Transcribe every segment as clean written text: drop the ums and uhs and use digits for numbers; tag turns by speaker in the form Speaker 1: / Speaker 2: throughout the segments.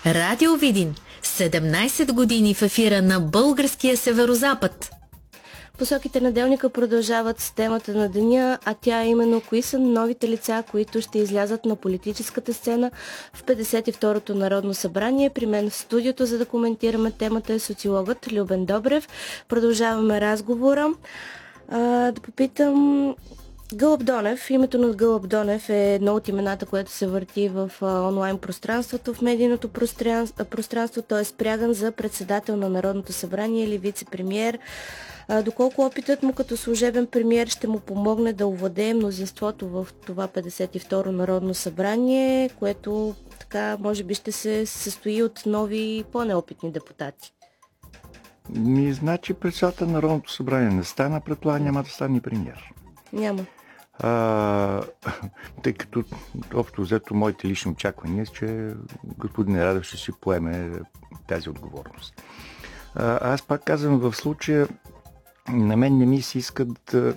Speaker 1: Радио Видин. 17 години в ефира на българския северозапад.
Speaker 2: Посоките на делника продължават с темата на деня, а тя е именно кои са новите лица, които ще излязат на политическата сцена в 52-то Народно събрание. При мен в студиото, за да коментираме темата, е социологът Любен Добрев. Продължаваме разговора. Да попитам... Гълъб Донев. Името на Гълъб Донев е едно от имената, което се върти в онлайн пространството, в медийното пространство. Той е спряган за председател на Народното събрание или вице-премиер. Доколко опитът му като служебен премиер ще му помогне да овладее мнозинството в това 52-ро Народно събрание, което така може би ще се състои от нови по-неопитни депутати?
Speaker 3: Значи председател на Народното събрание не стана, предполага няма да стане премиер.
Speaker 2: Няма.
Speaker 3: Тъй като общо взето моите лични очаквания, че господин Радев ще си поеме тази отговорност. Аз пак казвам, в случая на мен не ми се иска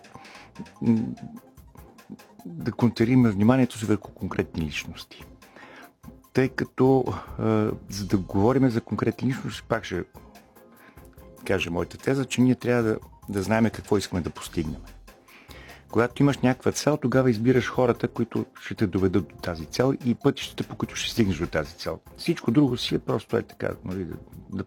Speaker 3: да концентрираме вниманието си върху конкретни личности. Тъй като за да говорим за конкретни личности, пак ще кажа моята теза, че ние трябва да знаем какво искаме да постигнем. Когато имаш някаква цел, тогава избираш хората, които ще те доведат до тази цел и пътищата, по които ще стигнеш до тази цел. Всичко друго си е просто така, нали,